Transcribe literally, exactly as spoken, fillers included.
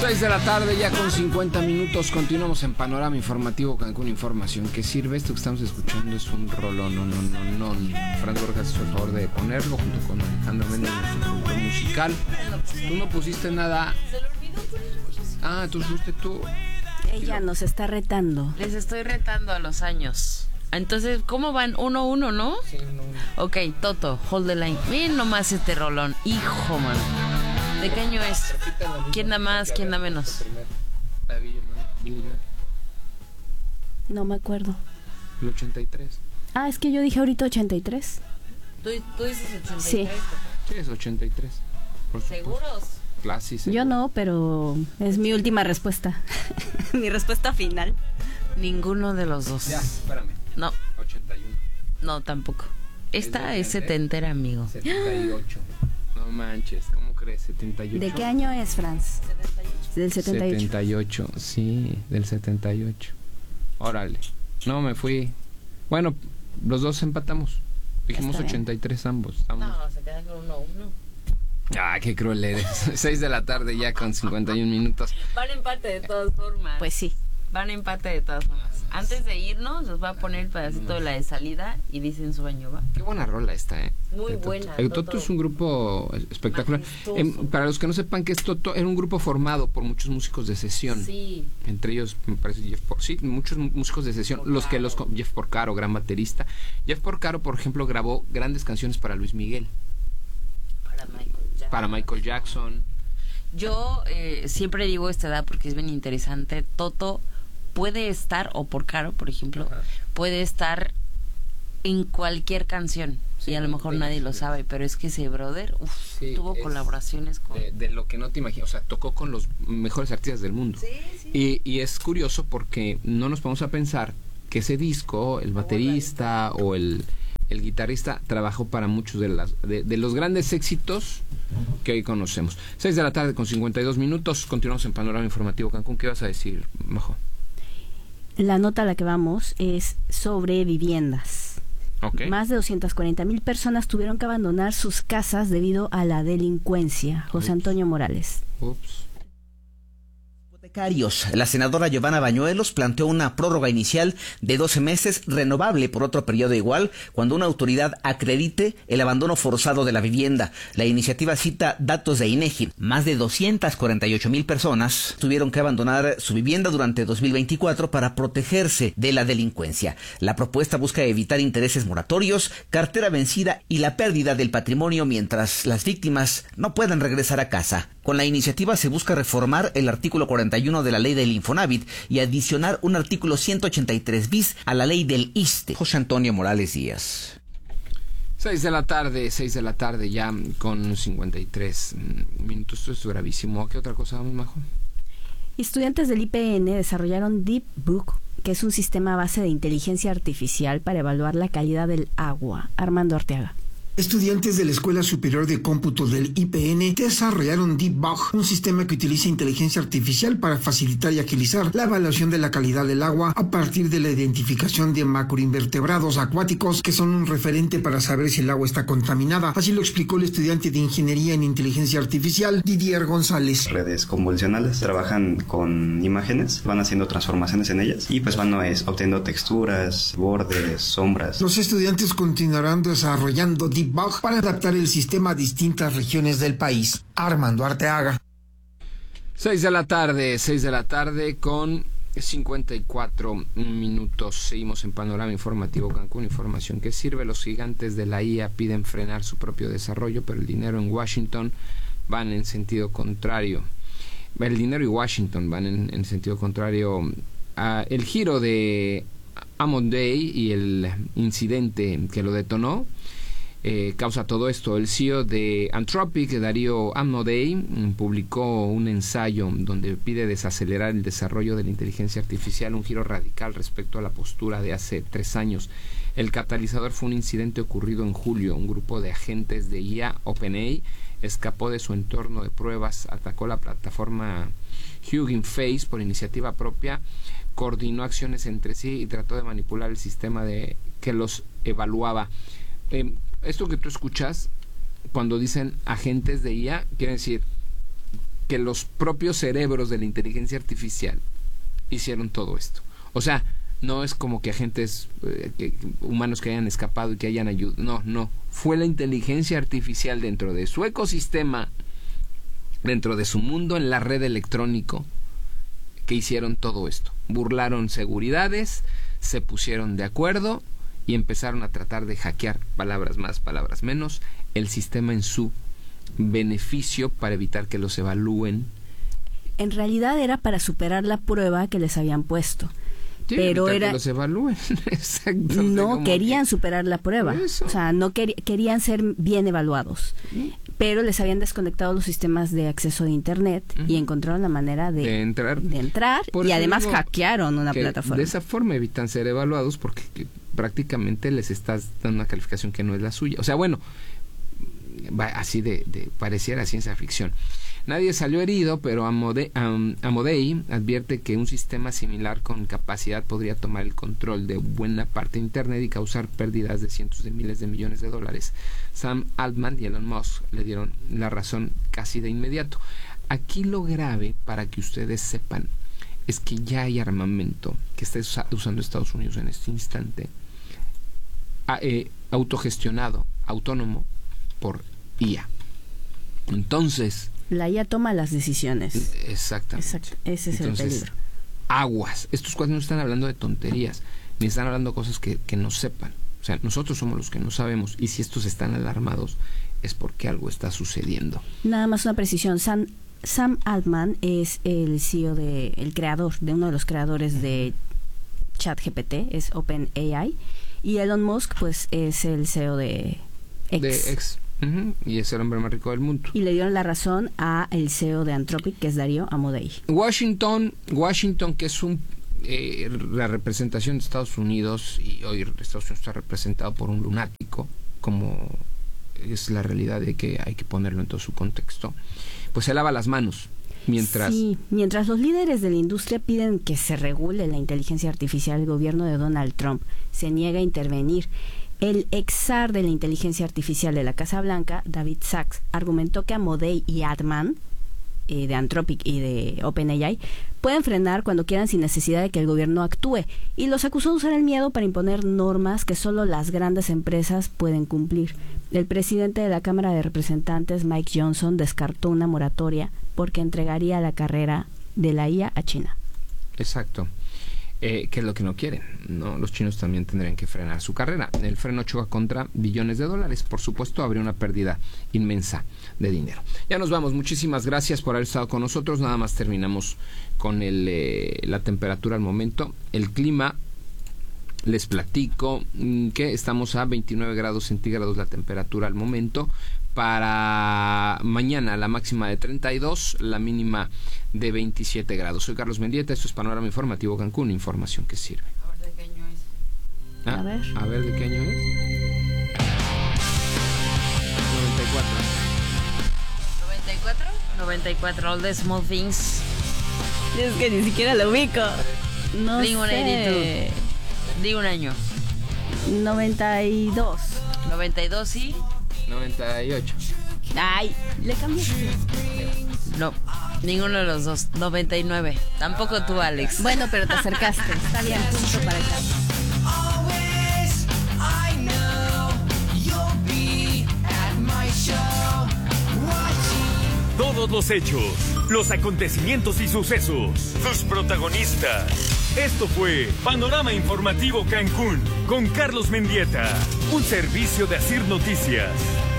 seis de la tarde, ya con cincuenta minutos. Continuamos en Panorama Informativo Cancún. Información que sirve. Esto que estamos escuchando es un rolón. No, no, no, no. Fran Borjas hizo el favor de ponerlo junto con Alejandro Méndez, nuestro productor musical. Tú no pusiste nada. Ah, tú fuiste tú. Ella nos está retando. Les estoy retando a los años. Entonces, ¿cómo van? Uno, uno, ¿no? Sí, uno, uno. Ok, Toto, hold the line. Miren nomás este rolón. Hijo, man. ¿De qué año es? ¿Quién da más? ¿Quién da menos? No me acuerdo. El ochenta y tres. Ah, es que yo dije ahorita ochenta y tres. ¿Tú, tú dices ochenta y tres? Sí. Sí, es ochenta y tres. Por ¿Seguros? Claro, sí, seguro. Yo no, pero es mi última respuesta. Mi respuesta final. Ninguno de los dos. Ya, espérame. No, ochenta y uno. no, tampoco. Esta ¿Es es de setentera, amigo. setenta y ocho. No manches, ¿cómo crees? setenta y ocho. ¿De qué año es, Franz? Del setenta y ocho. setenta y ocho, sí, del setenta y ocho. Órale. No, me fui. Bueno, los dos empatamos. Dijimos ochenta y tres ambos. ambos. No, se quedan con uno, uno. Ah, qué cruel eres. seis de la tarde ya con cincuenta y un minutos. Van empate de todas formas. Pues sí. Van empate de todas formas. Antes de irnos, os va a poner el pedacito de la de salida y dicen su baño, ¿va? Qué buena rola esta, ¿eh? Muy El Toto. buena. El Toto es un grupo espectacular. Majestuoso. Em, para los que no sepan qué es Toto, era un grupo formado por muchos músicos de sesión. Sí. Entre ellos, me parece, Jeff Por... Sí, muchos músicos de sesión. Porcaro. Los que los... Jeff Porcaro, gran baterista. Jeff Porcaro, por ejemplo, grabó grandes canciones para Luis Miguel. Para Michael Jackson. Para Michael Jackson. Yo eh, siempre digo esta edad porque es bien interesante. Toto puede estar, o Porcaro, por ejemplo, Ajá. puede estar en cualquier canción. Sí, y a lo mejor sí, nadie sí. lo sabe, pero es que ese brother uf, Sí, tuvo es colaboraciones con... De, de lo que no te imaginas. O sea, tocó con los mejores artistas del mundo. Sí, sí. Y, y es curioso porque no nos vamos a pensar que ese disco, el baterista o el, el guitarrista, trabajó para muchos de, las, de, de los grandes éxitos que hoy conocemos. seis de la tarde con cincuenta y dos minutos. Continuamos en Panorama Informativo Cancún. ¿Qué vas a decir, Majo? La nota a la que vamos es sobre viviendas. Okay. Más de doscientas cuarenta mil personas tuvieron que abandonar sus casas debido a la delincuencia. José Antonio Morales. Ups. La senadora Giovanna Bañuelos planteó una prórroga inicial de doce meses renovable por otro periodo igual cuando una autoridad acredite el abandono forzado de la vivienda. La iniciativa cita datos de INEGI. Más de doscientas cuarenta y ocho mil personas tuvieron que abandonar su vivienda durante dos mil veinticuatro para protegerse de la delincuencia. La propuesta busca evitar intereses moratorios, cartera vencida y la pérdida del patrimonio mientras las víctimas no puedan regresar a casa. Con la iniciativa se busca reformar el artículo cuarenta y uno de la ley del Infonavit y adicionar un artículo ciento ochenta y tres bis a la ley del ISSSTE. José Antonio Morales Díaz. seis de la tarde, seis de la tarde ya con cincuenta y tres minutos. Esto es gravísimo. ¿Qué otra cosa vamos, Majo? Estudiantes del I P N desarrollaron Deep Book, que es un sistema a base de inteligencia artificial para evaluar la calidad del agua. Armando Arteaga. Estudiantes de la Escuela Superior de Cómputo del I P N desarrollaron DeepBug, un sistema que utiliza inteligencia artificial para facilitar y agilizar la evaluación de la calidad del agua a partir de la identificación de macroinvertebrados acuáticos que son un referente para saber si el agua está contaminada. Así lo explicó el estudiante de Ingeniería en Inteligencia Artificial, Didier González. Redes convolucionales trabajan con imágenes, van haciendo transformaciones en ellas y pues van es, obteniendo texturas, bordes, sombras. Los estudiantes continuarán desarrollando DeepBug para adaptar el sistema a distintas regiones del país. Armando Arteaga. seis de la tarde, seis de la tarde con cincuenta y cuatro minutos. Seguimos en Panorama Informativo Cancún. Información que sirve. Los gigantes de la I A piden frenar su propio desarrollo, pero el dinero en Washington van en sentido contrario. El dinero y Washington van en, en sentido contrario. Uh, el giro de Amodei y el incidente que lo detonó Eh, causa todo esto. El C E O de Anthropic, Darío Amodei, publicó un ensayo donde pide desacelerar el desarrollo de la inteligencia artificial, un giro radical respecto a la postura de hace tres años. El catalizador fue un incidente ocurrido en julio. Un grupo de agentes de I A OpenAI escapó de su entorno de pruebas, atacó la plataforma Hugging Face por iniciativa propia, coordinó acciones entre sí y trató de manipular el sistema de que los evaluaba. Eh, esto que tú escuchas cuando dicen agentes de I A quiere decir que los propios cerebros de la inteligencia artificial hicieron todo esto. O sea, no es como que agentes eh, que, humanos que hayan escapado y que hayan ayudado. No, no. Fue la inteligencia artificial dentro de su ecosistema, dentro de su mundo en la red electrónico, que hicieron todo esto. Burlaron seguridades, se pusieron de acuerdo y empezaron a tratar de hackear, palabras más, palabras menos, el sistema en su beneficio para evitar que los evalúen. En realidad era para superar la prueba que les habían puesto. Sí, pero evitar era que los evalúen. Exacto. no querían que... superar la prueba. O sea, no quer querían ser bien evaluados. ¿Sí? Pero les habían desconectado los sistemas de acceso de internet uh-huh. y encontraron la manera de, de entrar, de entrar y además hackearon una plataforma. De esa forma evitan ser evaluados porque que, prácticamente les estás dando una calificación que no es la suya. O sea, bueno, va así de, de pareciera ciencia ficción. Nadie salió herido, pero Amode, um, Amodei advierte que un sistema similar con capacidad podría tomar el control de buena parte de Internet y causar pérdidas de cientos de miles de millones de dólares. Sam Altman y Elon Musk le dieron la razón casi de inmediato. Aquí lo grave, para que ustedes sepan, es que ya hay armamento que está usando Estados Unidos en este instante, eh, autogestionado, autónomo por I A. Entonces... La I A toma las decisiones. Exactamente. Exacto. Ese es Entonces, el peligro. Aguas. Estos cuates no están hablando de tonterías, ni están hablando de cosas que, que no sepan. O sea, nosotros somos los que no sabemos. Y si estos están alarmados, es porque algo está sucediendo. Nada más una precisión. Sam, Sam Altman es el C E O, de, el creador, de uno de los creadores de ChatGPT, es OpenAI. Y Elon Musk, pues, es el C E O de X. De X. Uh-huh. Y es el hombre más rico del mundo. Y le dieron la razón a el C E O de Anthropic, que es Darío Amodei. Washington, Washington, que es un eh, la representación de Estados Unidos, y hoy Estados Unidos está representado por un lunático, como es la realidad de que hay que ponerlo en todo su contexto, pues se lava las manos. Mientras... Sí, mientras los líderes de la industria piden que se regule la inteligencia artificial, el gobierno de Donald Trump se niega a intervenir. El exar de la inteligencia artificial de la Casa Blanca, David Sachs, argumentó que Amodei y Altman, eh, de Anthropic y de OpenAI, pueden frenar cuando quieran sin necesidad de que el gobierno actúe, y los acusó de usar el miedo para imponer normas que solo las grandes empresas pueden cumplir. El presidente de la Cámara de Representantes, Mike Johnson, descartó una moratoria porque entregaría la carrera de la I A a China. Exacto. Eh, que es lo que no quieren, ¿no? Los chinos también tendrían que frenar su carrera. El freno choca contra billones de dólares. Por supuesto, habría una pérdida inmensa de dinero. Ya nos vamos. Muchísimas gracias por haber estado con nosotros. Nada más terminamos con el, eh, la temperatura al momento. El clima, les platico que estamos a veintinueve grados centígrados la temperatura al momento. Para mañana la máxima de treinta y dos, la mínima de veintisiete grados. Soy Carlos Mendieta, esto es Panorama Informativo Cancún, información que sirve. A ver, ¿de qué año es? ¿Ah? A ver. A ver, ¿de qué año es? noventa y cuatro. ¿noventa y cuatro? noventa y cuatro, All the Small Things. Es que ni siquiera lo ubico. No Blink ciento ochenta y dos. Di un año. noventa y dos. noventa y dos, sí. noventa y ocho. Ay, le cambié. No, ninguno de los dos. noventa y nueve. Tampoco tú, Alex. Bueno, pero te acercaste. Está bien, punto para acá. Todos los hechos, los acontecimientos y sucesos, sus protagonistas. Esto fue Panorama Informativo Cancún con Carlos Mendieta, un servicio de Asir Noticias.